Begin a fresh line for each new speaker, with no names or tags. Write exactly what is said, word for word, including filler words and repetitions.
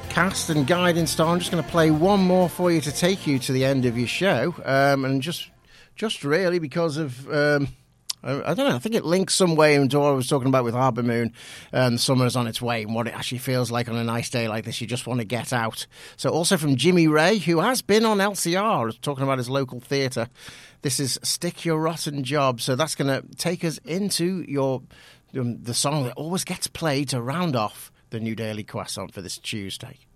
cast and guiding star. I'm just going to play one more for you to take you to the end of your show, um, and just, just really because of. Um, I don't know, I think it links some way into what I was talking about with Harbour Moon and summer's on its way and what it actually feels like on a nice day like this. You just want to get out. So also from Jimmy Ray, who has been on L C R, talking about his local theatre. This is Stick Your Rotten Job. So that's going to take us into your um, the song that always gets played to round off the New Daily Croissant for this Tuesday.